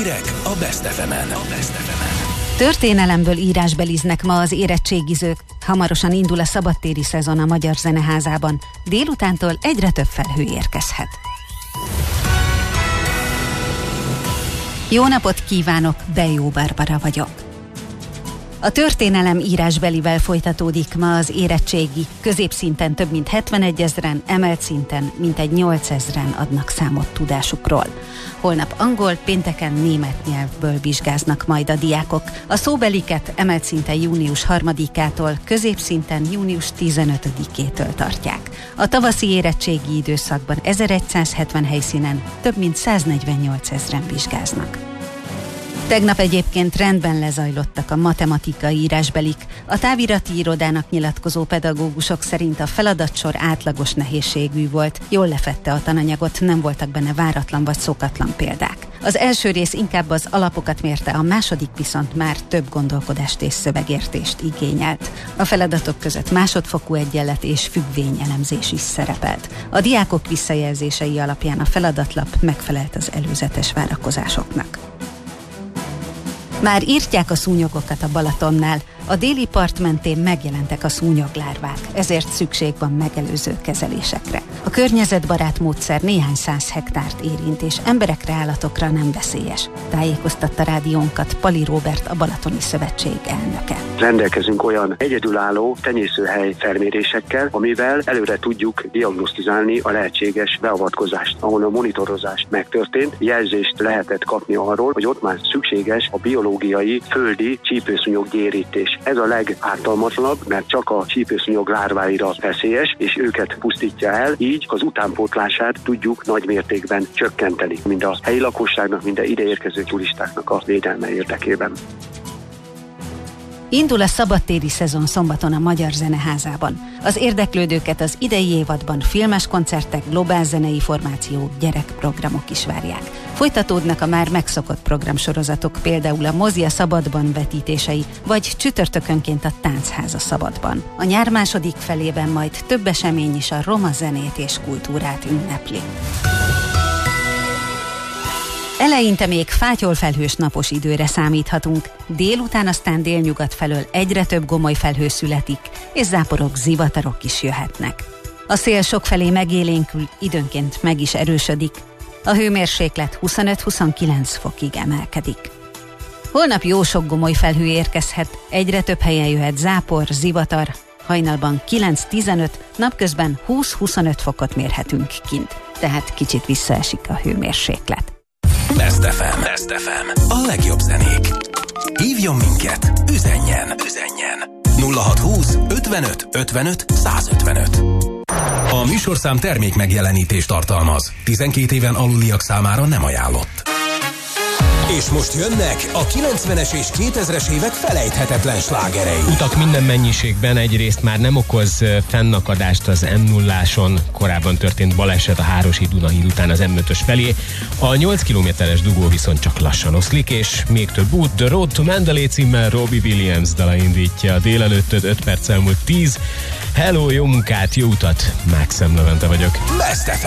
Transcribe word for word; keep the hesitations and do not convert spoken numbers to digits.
Hírek a Best ef emen. A Best ef emen. Történelemből írásbeliznek ma az érettségizők. Hamarosan indul a szabadtéri szezon a Magyar Zeneházában. Délutántól egyre több felhő érkezhet. Jó napot kívánok, Bejó Barbara vagyok. A történelem írásbelivel folytatódik ma az érettségi. Középszinten több mint hetvenegyezren, emelt szinten mintegy nyolcezren adnak számot tudásukról. Holnap angol, pénteken német nyelvből vizsgáznak majd a diákok. A szóbeliket emelt szinten június harmadikától, középszinten június tizenötödikétől tartják. A tavaszi érettségi időszakban ezeregyszázhetven helyszínen több mint száznegyvennyolcezren vizsgáznak. Tegnap egyébként rendben lezajlottak a matematikai írásbelik. A távirati irodának nyilatkozó pedagógusok szerint a feladatsor átlagos nehézségű volt, jól lefedte a tananyagot, nem voltak benne váratlan vagy szokatlan példák. Az első rész inkább az alapokat mérte, a második viszont már több gondolkodást és szövegértést igényelt. A feladatok között másodfokú egyenlet és függvényelemzés is szerepelt. A diákok visszajelzései alapján a feladatlap megfelelt az előzetes várakozásoknak. Már írtják a szúnyogokat a Balatonnál. A déli part mentén megjelentek a szúnyoglárvák, ezért szükség van megelőző kezelésekre. A környezetbarát módszer néhány száz hektárt érint, és emberekre, állatokra nem veszélyes. Tájékoztatta rádiónkat Pali Róbert, a Balatoni Szövetség elnöke. Rendelkezünk olyan egyedülálló tenyészőhely felmérésekkel, amivel előre tudjuk diagnosztizálni a lehetséges beavatkozást, ahol a monitorozás megtörtént. Jelzést lehetett kapni arról, hogy ott már szükséges a biológiai földi csípőszúnyog gyérítés. Ez a legártalmatlanabb, mert csak a csípőszúnyog lárváira veszélyes, és őket pusztítja el, így az utánpótlását tudjuk nagy mértékben csökkenteni, mind a helyi lakosságnak, mind a ideérkező turistáknak a védelme érdekében. Indul a szabadtéri szezon szombaton a Magyar Zeneházában. Az érdeklődőket az idei évadban filmes koncertek, globál zenei formáció, gyerekprogramok is várják. Folytatódnak a már megszokott programsorozatok, például a Mozi a Szabadban vetítései, vagy csütörtökönként a Táncház a Szabadban. A nyár második felében majd több esemény is a roma zenét és kultúrát ünnepli. Eleinte még fátyolfelhős napos időre számíthatunk, délután aztán délnyugat felől egyre több gomoly felhő születik, és záporok, zivatarok is jöhetnek. A szél sokfelé megélénkül, időnként meg is erősödik. A hőmérséklet huszonöt-huszonkilenc fokig emelkedik. Holnap jó sok gomoly felhő érkezhet, egyre több helyen jöhet zápor, zivatar, hajnalban kilenc-tizenöt, napközben húsz-huszonöt fokot mérhetünk kint, tehát kicsit visszaesik a hőmérséklet. Best ef em. Best ef em. A legjobb zenék. Hívjon minket, üzenjen, üzenjen. nulla hatszázhúsz ötvenöt ötvenöt százötvenöt. A műsorszám termék megjelenítést tartalmaz. tizenkét éven aluliak számára nem ajánlott. És most jönnek a kilencvenes és kétezres évek felejthetetlen slágerei. Utak minden mennyiségben, egyrészt már nem okoz fennakadást az em nulláson, korábban történt baleset a Hárosi Dunahíd után az em ötös felé. A nyolc kilométeres dugó viszont csak lassan oszlik, és még több út. The Road to Mandalay címmel Robbie Williams dala indítja a délelőttöd, öt perc elmúlt tíz. Hello, jó munkát, jó utat, Mákszem Levente vagyok. Best ef em.